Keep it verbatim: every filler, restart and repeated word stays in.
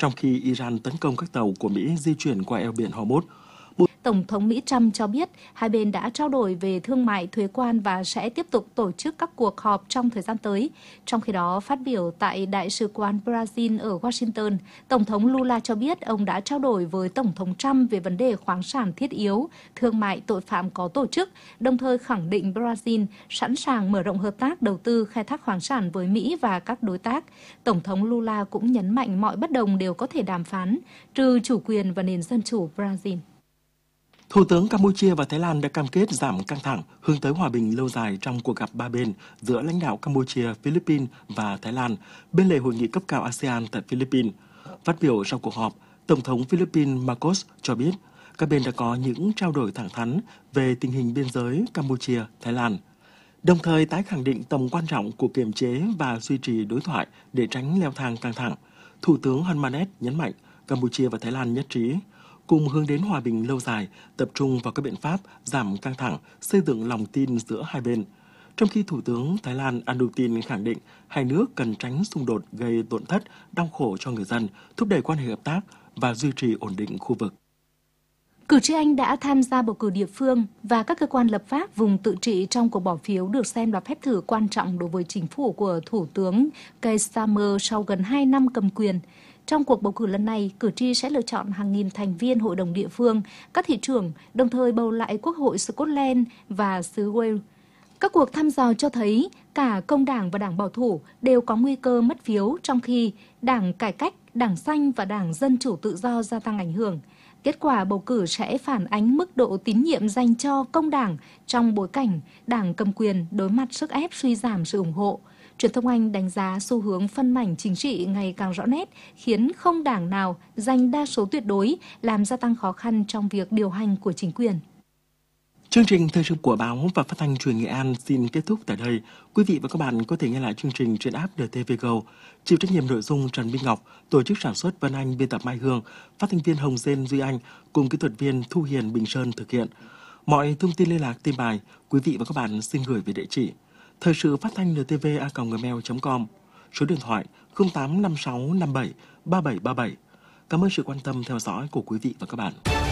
trong khi Iran tấn công các tàu của Mỹ di chuyển qua eo biển Hormuz. Tổng thống Mỹ Trump cho biết hai bên đã trao đổi về thương mại, thuế quan và sẽ tiếp tục tổ chức các cuộc họp trong thời gian tới. Trong khi đó, phát biểu tại Đại sứ quán Brazil ở Washington, Tổng thống Lula cho biết ông đã trao đổi với Tổng thống Trump về vấn đề khoáng sản thiết yếu, thương mại, tội phạm có tổ chức, đồng thời khẳng định Brazil sẵn sàng mở rộng hợp tác đầu tư khai thác khoáng sản với Mỹ và các đối tác. Tổng thống Lula cũng nhấn mạnh mọi bất đồng đều có thể đàm phán, trừ chủ quyền và nền dân chủ Brazil. Thủ tướng Campuchia và Thái Lan đã cam kết giảm căng thẳng, hướng tới hòa bình lâu dài trong cuộc gặp ba bên giữa lãnh đạo Campuchia, Philippines và Thái Lan bên lề hội nghị cấp cao a sê an tại Philippines. Phát biểu sau cuộc họp, Tổng thống Philippines Marcos cho biết các bên đã có những trao đổi thẳng thắn về tình hình biên giới Campuchia-Thái Lan, đồng thời tái khẳng định tầm quan trọng của kiềm chế và duy trì đối thoại để tránh leo thang căng thẳng. Thủ tướng Hun Manet nhấn mạnh Campuchia và Thái Lan nhất trí cùng hướng đến hòa bình lâu dài, tập trung vào các biện pháp giảm căng thẳng, xây dựng lòng tin giữa hai bên. Trong khi Thủ tướng Thái Lan Anutin khẳng định hai nước cần tránh xung đột gây tổn thất, đau khổ cho người dân, thúc đẩy quan hệ hợp tác và duy trì ổn định khu vực. Cử tri Anh đã tham gia bầu cử địa phương và các cơ quan lập pháp vùng tự trị trong cuộc bỏ phiếu được xem là phép thử quan trọng đối với chính phủ của Thủ tướng Keir Starmer sau gần hai năm cầm quyền. Trong cuộc bầu cử lần này, cử tri sẽ lựa chọn hàng nghìn thành viên hội đồng địa phương, các thị trưởng, đồng thời bầu lại Quốc hội Scotland và xứ Wales. Các cuộc thăm dò cho thấy cả Công đảng và Đảng Bảo thủ đều có nguy cơ mất phiếu, trong khi Đảng Cải cách, Đảng Xanh và Đảng Dân chủ Tự do gia tăng ảnh hưởng. Kết quả bầu cử sẽ phản ánh mức độ tín nhiệm dành cho Công đảng trong bối cảnh Đảng cầm quyền đối mặt sức ép suy giảm sự ủng hộ. Truyền thông Anh đánh giá xu hướng phân mảnh chính trị ngày càng rõ nét, khiến không đảng nào giành đa số tuyệt đối, làm gia tăng khó khăn trong việc điều hành của chính quyền. Chương trình thời sự của báo và phát thanh truyền Nghệ An xin kết thúc tại đây. Quý vị và các bạn có thể nghe lại chương trình trên app en tê vê Go. Chịu trách nhiệm nội dung Trần Minh Ngọc, tổ chức sản xuất Vân Anh, biên tập Mai Hương, phát thanh viên Hồng Dên Duy Anh cùng kỹ thuật viên Thu Hiền Bình Sơn thực hiện. Mọi thông tin liên lạc tin bài, quý vị và các bạn xin gửi về địa chỉ thời sự phát thanh en tê vê a còng gmail chấm com, số điện thoại không tám năm sáu năm bảy ba bảy ba bảy. Cảm ơn sự quan tâm theo dõi của quý vị và các bạn.